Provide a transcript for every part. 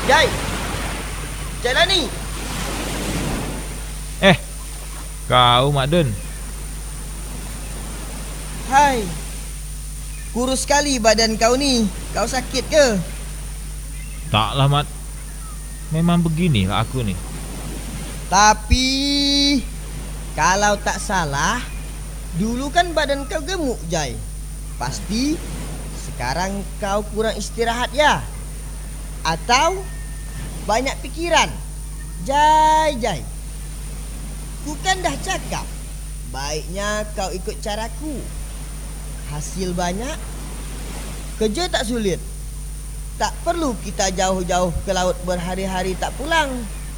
Jai, Jailani. Kau Mak Dun. Hai, kurus sekali badan kau ni. Kau sakit ke? Taklah Mat, memang beginilah aku ni. Tapi kalau tak salah, dulu kan badan kau gemuk, Jai. Pasti sekarang kau kurang istirahat ya? Atau banyak pikiran? Jai, ku kan dah cakap, baiknya kau ikut caraku. Hasil banyak, kerja tak sulit. Tak perlu kita jauh-jauh ke laut berhari-hari tak pulang.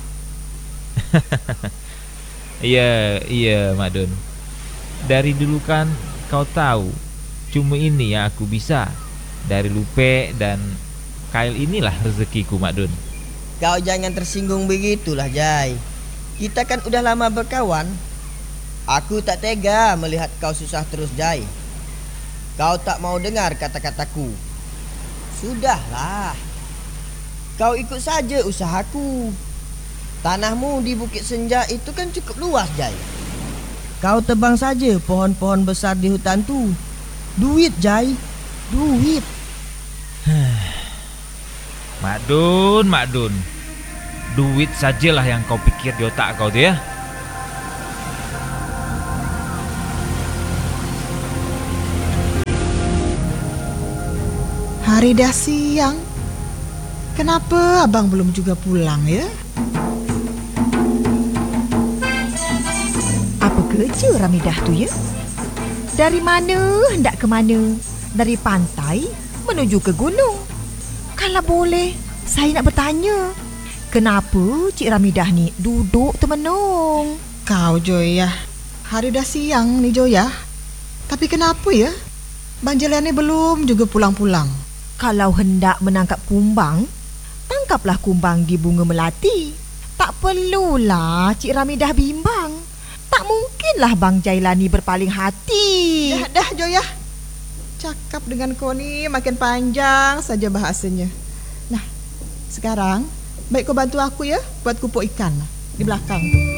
Iya Mak Dun. Dari dulu kan kau tahu, cuma ini yang aku bisa. Dari lupe dan kail inilah rezekiku Mak Dun. Kau jangan tersinggung begitulah, Jai. Kita kan udah lama berkawan. Aku tak tega melihat kau susah terus, Jai. Kau tak mau dengar kata-kataku. Sudahlah, kau ikut saja usahaku. Tanahmu di Bukit Senja itu kan cukup luas, Jai. Kau tebang saja pohon-pohon besar di hutan tu. Duit, Jai, duit. Mak Dun. Duit sajalah yang kau pikir di otak kau tu ya. Hari dah siang. Kenapa abang belum juga pulang ya? Apa kerja Ramidah tu ya? Dari mana hendak ke mana? Dari pantai menuju ke gunung. Kalau boleh, saya nak bertanya, kenapa Cik Ramidah ni duduk termenung? Kau Joyah, hari dah siang ni Joyah. Tapi kenapa ya? Bang Jelani belum juga pulang-pulang. Kalau hendak menangkap kumbang, tangkaplah kumbang di bunga melati. Tak perlulah Cik Ramidah bimbang. Tak mungkinlah Bang Jailani berpaling hati. Dah Joyah. Cakap dengan kau ni makin panjang saja bahasanya. Nah, sekarang baik kau bantu aku ya buat kupuk ikan di belakang tu.